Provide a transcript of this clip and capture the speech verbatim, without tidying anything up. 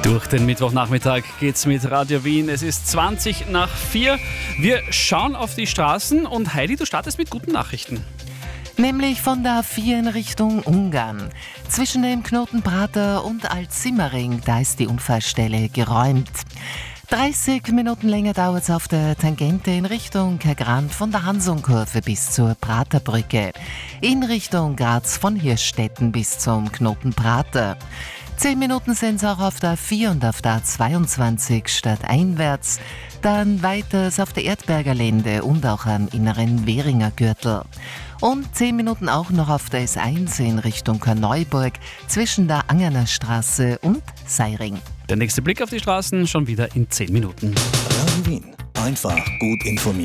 Durch den Mittwochnachmittag geht's mit Radio Wien. Es ist zwanzig nach vier. Wir schauen auf die Straßen und Heidi, du startest mit guten Nachrichten. Nämlich von der A vier in Richtung Ungarn. Zwischen dem Knoten Prater und Alt-Simmering, da ist die Unfallstelle geräumt. dreißig Minuten länger dauert es auf der Tangente in Richtung Kergrand von der Hansonkurve bis zur Praterbrücke. In Richtung Graz von Hirschstetten bis zum Knoten Prater. Zehn Minuten sind es auch auf der A vier und auf der A zweiundzwanzig stadteinwärts. Dann weiters auf der Erdberger Lände und auch am inneren Währinger Gürtel. Und zehn Minuten auch noch auf der S eins in Richtung Korneuburg zwischen der Angerner Straße und Seiring. Der nächste Blick auf die Straßen schon wieder in zehn Minuten. Radio Wien. Einfach gut informiert.